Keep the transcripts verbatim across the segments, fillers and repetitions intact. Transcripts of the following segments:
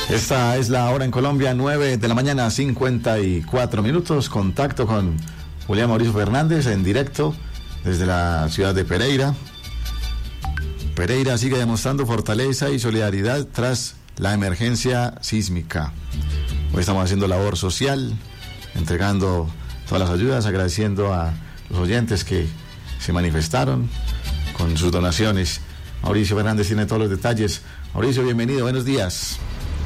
Esta es la hora en Colombia, nueve de la mañana, cincuenta y cuatro minutos. Contacto con Julián Mauricio Fernández en directo desde la ciudad de Pereira. Pereira sigue demostrando fortaleza y solidaridad tras la emergencia sísmica. Hoy estamos haciendo labor social, entregando todas las ayudas, agradeciendo a los oyentes que se manifestaron con sus donaciones. Mauricio Fernández tiene todos los detalles. Mauricio, bienvenido, buenos días.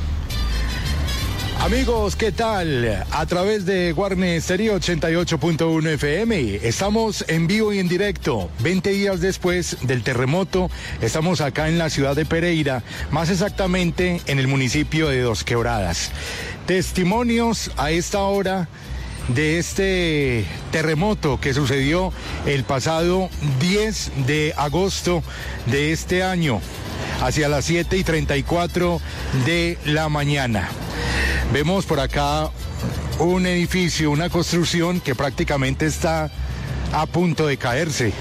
Amigos, ¿qué tal? A través de Guarne Estéreo ochenta y ocho punto uno F M, estamos en vivo y en directo. veinte días después del terremoto, estamos acá en la ciudad de Pereira, más exactamente en el municipio de Dos Quebradas. Testimonios a esta hora de este terremoto que sucedió el pasado diez de agosto de este año, hacia las siete y treinta y cuatro de la mañana. Vemos por acá un edificio, una construcción que prácticamente está a punto de caerse.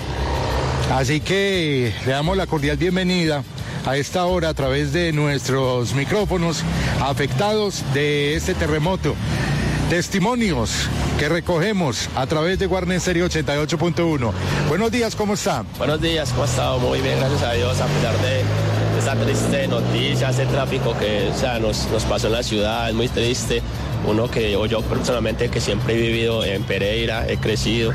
Así que le damos la cordial bienvenida a esta hora a través de nuestros micrófonos afectados de este terremoto. Testimonios que recogemos a través de Guarne Estéreo ochenta y ocho punto uno. Buenos días, ¿cómo está? Buenos días, ¿cómo ha estado? Muy bien, gracias a Dios, a pesar de esta triste noticia, ese tráfico que o sea, nos, nos pasó en la ciudad, es muy triste. Uno que, o yo personalmente, que siempre he vivido en Pereira, he crecido,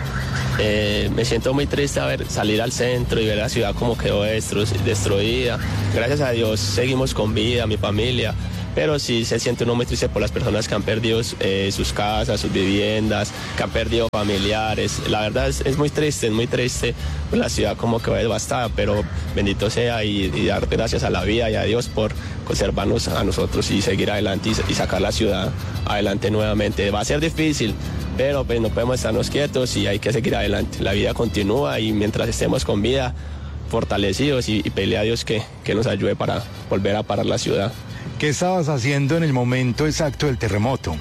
eh, me siento muy triste a ver salir al centro y ver la ciudad como quedó destru- destruida. Gracias a Dios seguimos con vida, mi familia. Pero sí se siente uno muy triste por las personas que han perdido eh, sus casas, sus viviendas, que han perdido familiares. La verdad es, es muy triste, es muy triste. La ciudad como que va devastada, pero bendito sea y, y dar gracias a la vida y a Dios por conservarnos a nosotros y seguir adelante y, y sacar la ciudad adelante nuevamente. Va a ser difícil, pero pues no podemos estarnos quietos y hay que seguir adelante. La vida continúa y mientras estemos con vida, fortalecidos y, y pedirle a Dios que, que nos ayude para volver a parar la ciudad. ¿Qué estabas haciendo en el momento exacto del terremoto?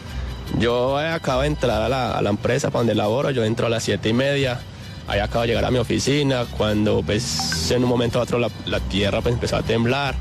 Yo acabo de entrar a la, a la empresa para donde laboro, yo entro a las siete y media, ahí acabo de llegar a mi oficina, cuando pues en un momento a otro la, la tierra pues empezó a temblar.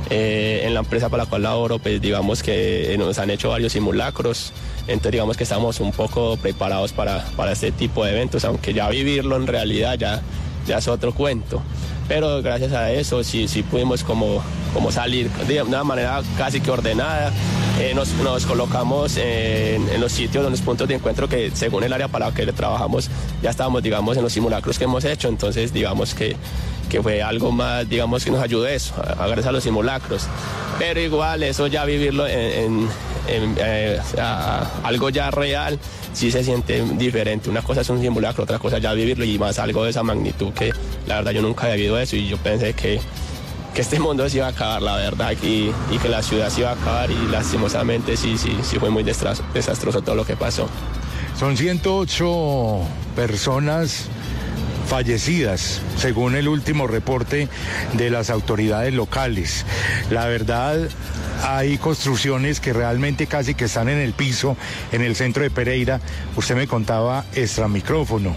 Eh, en la empresa para la cual laboro pues digamos que nos han hecho varios simulacros, entonces digamos que estamos un poco preparados para, para este tipo de eventos, aunque ya vivirlo en realidad ya, ya es otro cuento. Pero gracias a eso sí, sí pudimos como, como salir de una manera casi que ordenada. Eh, nos, nos colocamos en, en los sitios, en los puntos de encuentro que según el área para la que trabajamos ya estábamos, digamos, en los simulacros que hemos hecho. Entonces, digamos que, que fue algo más, digamos, que nos ayudó eso, a, a gracias a los simulacros. Pero igual eso ya vivirlo en, en, en eh, o sea, algo ya real, sí se siente diferente. Una cosa es un simulacro, otra cosa ya vivirlo y más algo de esa magnitud que la verdad yo nunca he vivido eso y yo pensé que, que este mundo se iba a acabar, la verdad, y, y que la ciudad se iba a acabar y lastimosamente sí, sí, sí fue muy desastroso, desastroso todo lo que pasó. Son ciento ocho personas fallecidas, según el último reporte de las autoridades locales. La verdad, hay construcciones que realmente casi que están en el piso, en el centro de Pereira. Usted me contaba extra micrófono.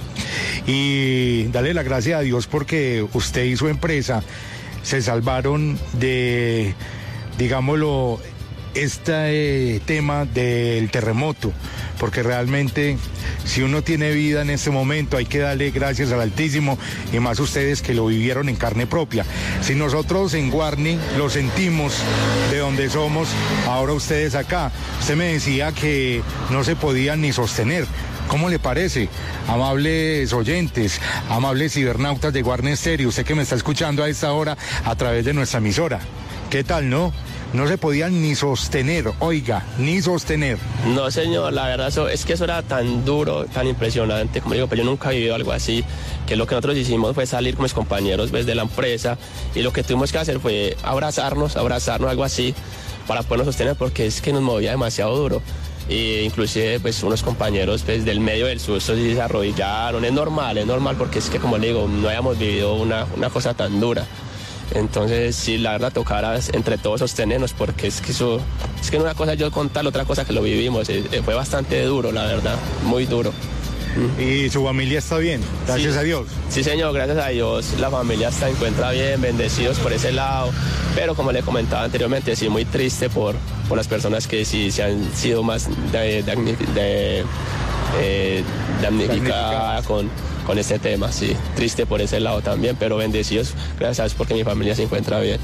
Y dale la gracia a Dios porque usted y su empresa se salvaron de, digámoslo, este eh, tema del terremoto, porque realmente si uno tiene vida en este momento hay que darle gracias al Altísimo y más ustedes que lo vivieron en carne propia. Si nosotros en Guarne lo sentimos de donde somos, ahora ustedes acá. Usted me decía que no se podían ni sostener. ¿Cómo le parece? Amables oyentes, amables cibernautas de Guarne Estéreo, usted que me está escuchando a esta hora a través de nuestra emisora. ¿Qué tal, no? No se podían ni sostener, oiga, ni sostener. No, señor, la verdad eso, es que eso era tan duro, tan impresionante, como digo, pero yo nunca he vivido algo así, que lo que nosotros hicimos fue salir con mis compañeros pues, de la empresa y lo que tuvimos que hacer fue abrazarnos, abrazarnos, algo así, para podernos sostener, porque es que nos movía demasiado duro. E inclusive pues unos compañeros pues, del medio del susto sí se arrodillaron, es normal, es normal, porque es que como le digo, no habíamos vivido una, una cosa tan dura. Entonces, sí, la verdad, tocara entre todos sostenernos, porque es que eso, es que una cosa yo contar, otra cosa que lo vivimos, eh, fue bastante duro, la verdad, muy duro. Mm. Y su familia está bien, gracias sí. a Dios. Sí, señor, gracias a Dios. La familia se encuentra bien, bendecidos por ese lado. Pero como le comentaba anteriormente, sí, muy triste por, por las personas que sí se han sido más de, de, de, eh, damnificadas con, con este tema. Sí, triste por ese lado también, pero bendecidos, gracias a Dios, porque mi familia se encuentra bien.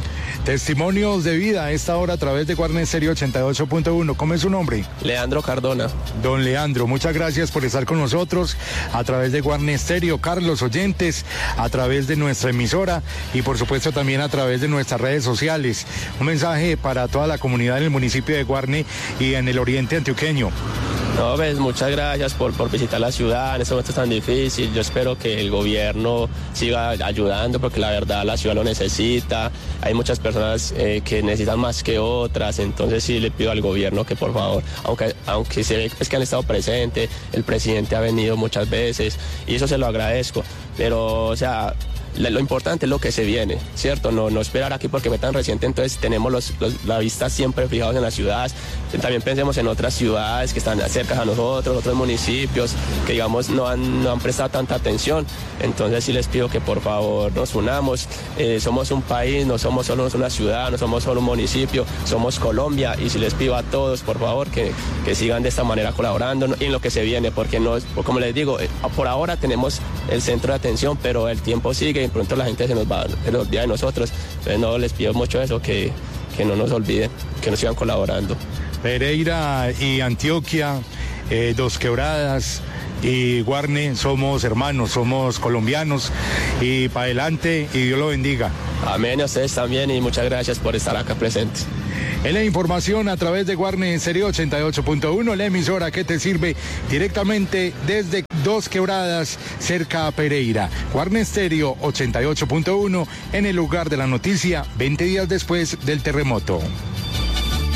Testimonios de vida a esta hora a través de Guarne Estéreo ochenta y ocho punto uno. ¿Cómo es su nombre? Leandro Cardona. Don Leandro, muchas gracias por estar con nosotros a través de Guarne Estéreo. Carlos, oyentes, a través de nuestra emisora y por supuesto también a través de nuestras redes sociales. Un mensaje para toda la comunidad en el municipio de Guarne y en el oriente antioqueño. No, pues muchas gracias por, por visitar la ciudad en este momento tan difícil. Yo espero que el gobierno siga ayudando porque la verdad la ciudad lo necesita. Hay muchas personas eh, que necesitan más que otras, entonces sí le pido al gobierno que por favor, aunque, aunque se ve pues, que han estado presentes, el presidente ha venido muchas veces y eso se lo agradezco, pero o sea... Lo importante es lo que se viene, ¿cierto? No, no esperar aquí porque me tan reciente, entonces tenemos los, los, la vista siempre fijados en las ciudades. También pensemos en otras ciudades que están cerca a nosotros, otros municipios que, digamos, no han, no han prestado tanta atención. Entonces sí les pido que por favor nos unamos. Eh, somos un país, no somos solo una ciudad, no somos solo un municipio, somos Colombia. Y sí les pido a todos, por favor, que, que sigan de esta manera colaborando en lo que se viene, porque no, como les digo, por ahora tenemos el centro de atención, pero el tiempo sigue y pronto la gente se nos va, se nos olvida de nosotros. Entonces no, les pido mucho eso, que, que no nos olviden, que nos sigan colaborando. Pereira y Antioquia, eh, Dos Quebradas y Guarne, somos hermanos, somos colombianos y para adelante y Dios lo bendiga. Amén, a ustedes también y muchas gracias por estar acá presentes. En la información a través de Guarne Estéreo ochenta y ocho punto uno, la emisora que te sirve directamente desde Dos Quebradas, cerca a Pereira. Guarne Estéreo ochenta y ocho punto uno en el lugar de la noticia, veinte días después del terremoto.